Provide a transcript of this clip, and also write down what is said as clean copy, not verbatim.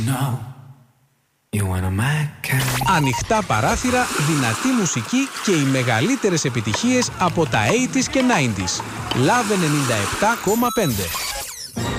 No. Ανοιχτά παράθυρα, δυνατή μουσική και οι μεγαλύτερες επιτυχίες από τα 80s και 90s. Love 97,5.